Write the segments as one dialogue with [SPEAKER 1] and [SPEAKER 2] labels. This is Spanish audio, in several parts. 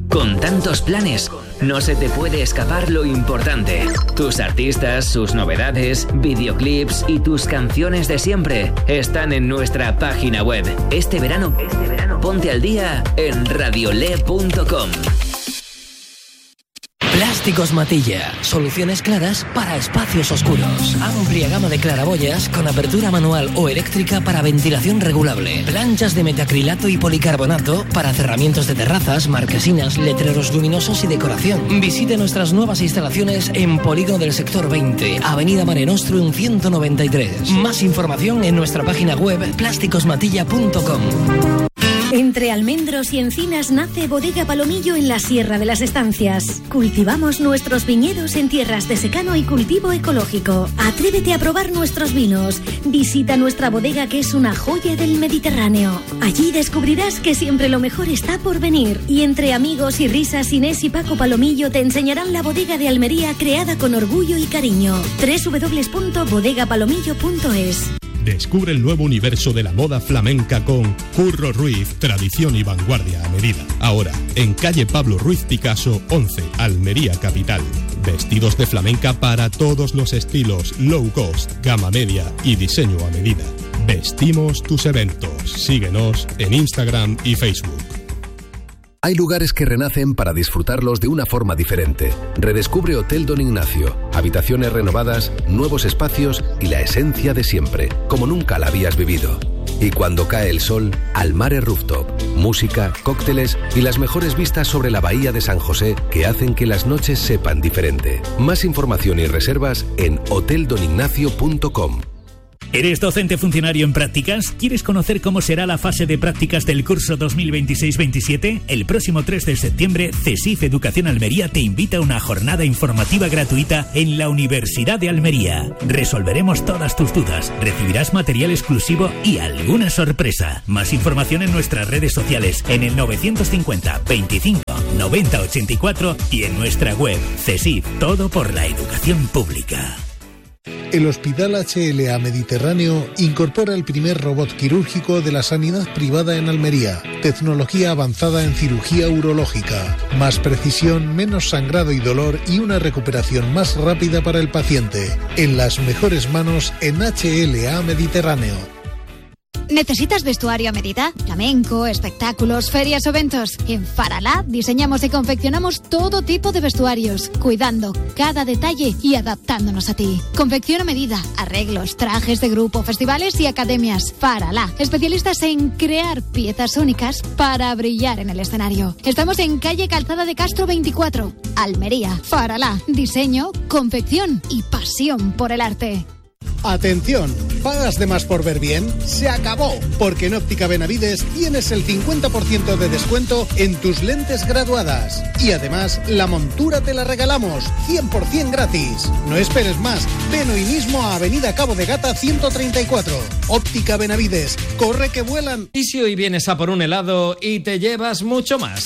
[SPEAKER 1] Con tantos planes, no se te puede escapar lo importante. Tus artistas, sus novedades, videoclips y tus canciones de siempre están en nuestra página web. Este verano, ponte al día en radiole.com.
[SPEAKER 2] Plásticos Matilla. Soluciones claras para espacios oscuros. Amplia gama de claraboyas con apertura manual o eléctrica para ventilación regulable. Planchas de metacrilato y policarbonato para cerramientos de terrazas, marquesinas, letreros luminosos y decoración. Visite nuestras nuevas instalaciones en Polígono del Sector 20, Avenida Mare Nostrum 193. Más información en nuestra página web plásticosmatilla.com.
[SPEAKER 3] Entre almendros y encinas nace Bodega Palomillo en la Sierra de las Estancias. Cultivamos nuestros viñedos en tierras de secano y cultivo ecológico. Atrévete a probar nuestros vinos. Visita nuestra bodega, que es una joya del Mediterráneo. Allí descubrirás que siempre lo mejor está por venir. Y entre amigos y risas, Inés y Paco Palomillo te enseñarán la bodega de Almería, creada con orgullo y cariño. www.bodegapalomillo.es.
[SPEAKER 4] Descubre el nuevo universo de la moda flamenca con Curro Ruiz, tradición y vanguardia a medida. Ahora, en calle Pablo Ruiz Picasso, 11, Almería capital. Vestidos de flamenca para todos los estilos, low cost, gama media y diseño a medida. Vestimos tus eventos. Síguenos en Instagram y Facebook.
[SPEAKER 5] Hay lugares que renacen para disfrutarlos de una forma diferente. Redescubre Hotel Don Ignacio. Habitaciones renovadas, nuevos espacios y la esencia de siempre, como nunca la habías vivido. Y cuando cae el sol, Almare Rooftop. Música, cócteles y las mejores vistas sobre la bahía de San José, que hacen que las noches sepan diferente. Más información y reservas en hoteldonignacio.com.
[SPEAKER 6] ¿Eres docente funcionario en prácticas? ¿Quieres conocer cómo será la fase de prácticas del curso 2026-27? El próximo 3 de septiembre, CESIF Educación Almería te invita a una jornada informativa gratuita en la Universidad de Almería. Resolveremos todas tus dudas, recibirás material exclusivo y alguna sorpresa. Más información en nuestras redes sociales, en el 950 25 90 84 y en nuestra web. CESIF, todo por la educación pública.
[SPEAKER 7] El Hospital HLA Mediterráneo incorpora el primer robot quirúrgico de la sanidad privada en Almería. Tecnología avanzada en cirugía urológica. Más precisión, menos sangrado y dolor y una recuperación más rápida para el paciente. En las mejores manos en HLA Mediterráneo.
[SPEAKER 8] ¿Necesitas vestuario a medida? Flamenco, espectáculos, ferias o eventos. En Faralá diseñamos y confeccionamos todo tipo de vestuarios, cuidando cada detalle y adaptándonos a ti. Confección a medida, arreglos, trajes de grupo, festivales y academias. Faralá, especialistas en crear piezas únicas para brillar en el escenario. Estamos en calle Calzada de Castro 24, Almería. Faralá, diseño, confección y pasión por el arte.
[SPEAKER 7] Atención, ¿pagas de más por ver bien? ¡Se acabó! Porque en Óptica Benavides tienes el 50% de descuento en tus lentes graduadas. Y además, la montura te la regalamos, 100% gratis. No esperes más, ven hoy mismo a Avenida Cabo de Gata 134. Óptica Benavides, corre que vuelan.
[SPEAKER 9] ¿Y si hoy vienes a por un helado y te llevas mucho más?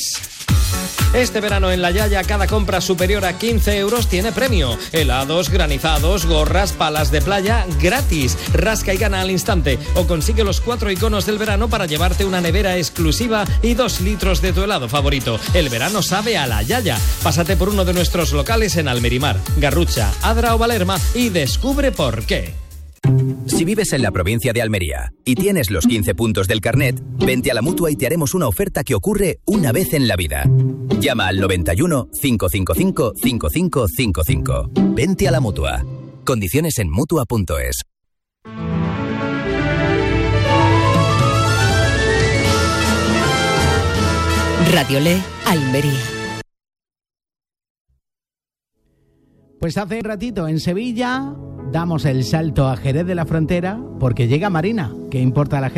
[SPEAKER 9] Este verano en La Yaya, cada compra superior a 15 euros tiene premio. Helados, granizados, gorras, palas de playa, gratis. Rasca y gana al instante. O consigue los 4 iconos del verano para llevarte una nevera exclusiva y 2 litros de tu helado favorito. El verano sabe a La Yaya. Pásate por uno de nuestros locales en Almerimar, Garrucha, Adra o Valerma y descubre por qué.
[SPEAKER 10] Si vives en la provincia de Almería y tienes los 15 puntos del carnet, vente a la Mutua y te haremos una oferta que ocurre una vez en la vida. Llama al 91 555 5555. Vente a la Mutua. Condiciones en Mutua.es.
[SPEAKER 11] Radiole, Almería.
[SPEAKER 12] Pues hace un ratito en Sevilla damos el salto a Jerez de la Frontera porque llega Marina. ¿Qué importa a la gente?